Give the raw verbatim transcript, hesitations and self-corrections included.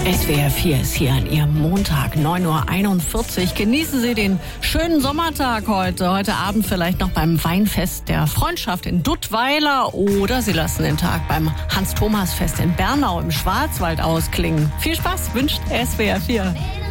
S W R vier ist hier an Ihrem Montag, neun Uhr einundvierzig. Genießen Sie den schönen Sommertag heute. Heute Abend vielleicht noch beim Weinfest der Freundschaft in Duttweiler oder Sie lassen den Tag beim Hans-Thomas-Fest in Bernau im Schwarzwald ausklingen. Viel Spaß wünscht S W R vier.